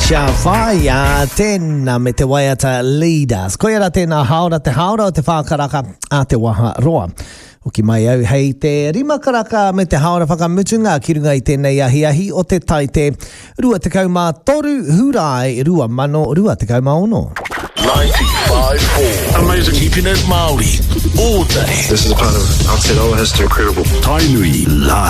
Aisha Faya tēnā me te waiata leaders. Koe ara tēnā haora o te whākaraka a te waha roa. O ki mai au hei te rima karaka me te haora whakamutunga ki runga I tēnei ahi o te taite 23 hurai 2020. 95.4 Amazing. Keeping it Māori all day. This is a part of Aotearoa history. Incredible. Tainui Live.